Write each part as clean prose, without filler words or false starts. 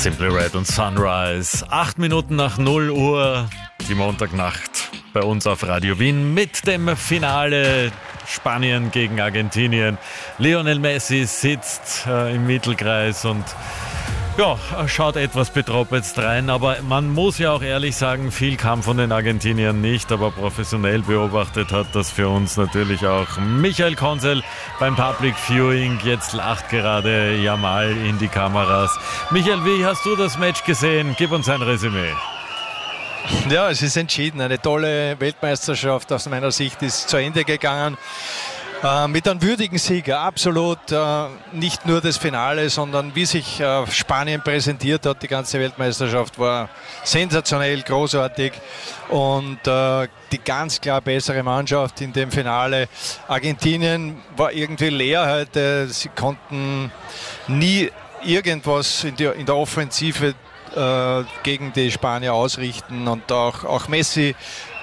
Simply Red und Sunrise. 8 Minuten nach 0 Uhr, die Montagnacht bei uns auf Radio Wien mit dem Finale Spanien gegen Argentinien. Lionel Messi sitzt im Mittelkreis und schaut etwas betroppelt rein, aber man muss ja auch ehrlich sagen, viel kam von den Argentiniern nicht, aber professionell beobachtet hat das für uns natürlich auch Michael Konzel beim Public Viewing. Jetzt lacht gerade Yamal in die Kameras. Michael, wie hast du das Match gesehen? Gib uns ein Resümee. Ja, es ist entschieden. Eine tolle Weltmeisterschaft aus meiner Sicht ist zu Ende gegangen. Mit einem würdigen Sieger, absolut. Nicht nur das Finale, sondern wie sich Spanien präsentiert hat. Die ganze Weltmeisterschaft war sensationell, großartig. Und die ganz klar bessere Mannschaft in dem Finale. Argentinien war irgendwie leer heute. Sie konnten nie irgendwas in der Offensive gegen die Spanier ausrichten. Und auch Messi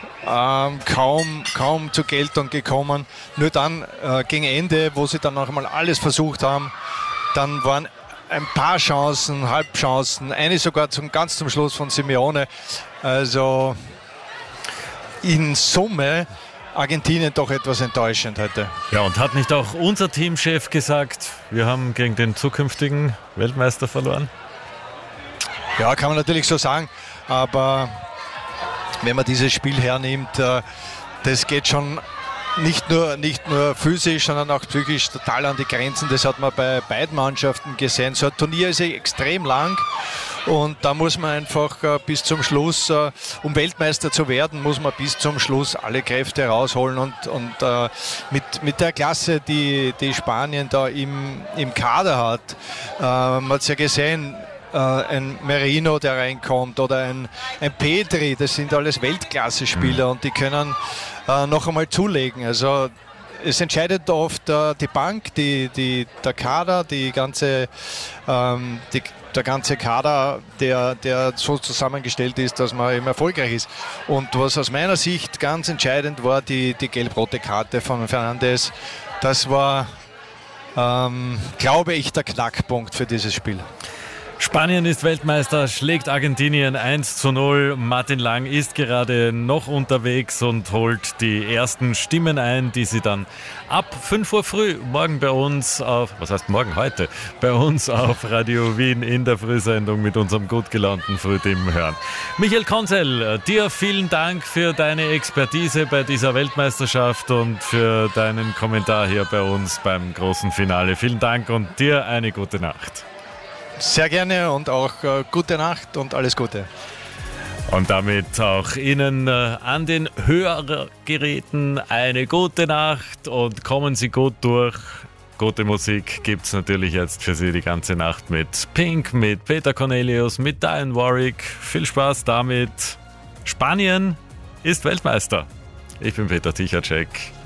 kaum zur Geltung gekommen. Nur dann gegen Ende, wo sie dann noch einmal alles versucht haben, dann waren ein paar Chancen, Halbchancen, eine sogar ganz zum Schluss von Simeone. Also in Summe Argentinien doch etwas enttäuschend heute. Ja, und hat nicht auch unser Teamchef gesagt, wir haben gegen den zukünftigen Weltmeister verloren? Ja, kann man natürlich so sagen, aber wenn man dieses Spiel hernimmt, das geht schon nicht nur physisch, sondern auch psychisch total an die Grenzen. Das hat man bei beiden Mannschaften gesehen. So ein Turnier ist extrem lang und da muss man einfach bis zum Schluss, um Weltmeister zu werden, muss man bis zum Schluss alle Kräfte rausholen und mit der Klasse, die Spanien da im Kader hat, man hat es ja gesehen, ein Merino, der reinkommt, oder ein Pedri, das sind alles Weltklasse-Spieler und die können noch einmal zulegen. Also es entscheidet oft die Bank, der Kader, der ganze Kader, der so zusammengestellt ist, dass man eben erfolgreich ist. Und was aus meiner Sicht ganz entscheidend war, die gelb-rote Karte von Fernandes, das war, glaube ich, der Knackpunkt für dieses Spiel. Spanien ist Weltmeister, schlägt Argentinien 1:0. Martin Lang ist gerade noch unterwegs und holt die ersten Stimmen ein, die sie dann ab 5 Uhr früh morgen bei uns heute bei uns auf Radio Wien in der Frühsendung mit unserem gut gelaunten Frühteam hören. Michael Konzel, dir vielen Dank für deine Expertise bei dieser Weltmeisterschaft und für deinen Kommentar hier bei uns beim großen Finale. Vielen Dank und dir eine gute Nacht. Sehr gerne und auch gute Nacht und alles Gute. Und damit auch Ihnen an den Hörgeräten eine gute Nacht und kommen Sie gut durch. Gute Musik gibt es natürlich jetzt für Sie die ganze Nacht mit Pink, mit Peter Cornelius, mit Diane Warwick. Viel Spaß damit. Spanien ist Weltmeister. Ich bin Peter Tichacek.